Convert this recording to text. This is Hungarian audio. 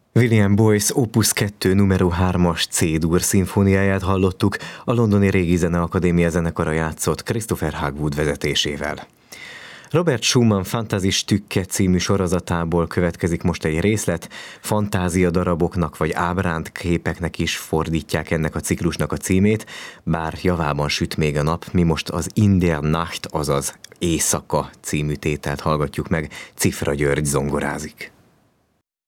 William Boyce Opus 2 numero 3-as C-dur szimfóniáját hallottuk, a Londoni Régi Zeneakadémia zenekara játszott Christopher Hogwood vezetésével. Robert Schumann Fantasy Stücke című sorozatából következik most egy részlet, fantázia daraboknak vagy ábránt képeknek is fordítják ennek a ciklusnak a címét, bár javában süt még a nap, mi most az In der Nacht, azaz Éjszaka című tételt hallgatjuk meg, Cifra György zongorázik.